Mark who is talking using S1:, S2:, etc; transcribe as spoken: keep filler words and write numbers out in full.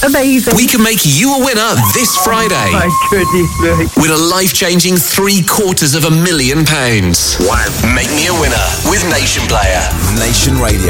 S1: Amazing.
S2: We can make you a winner this Friday.
S1: My goodness me.
S2: With a life-changing three quarters of a million pounds.
S3: Wow.
S2: Make me a winner with Nation Player.
S3: Nation Radio.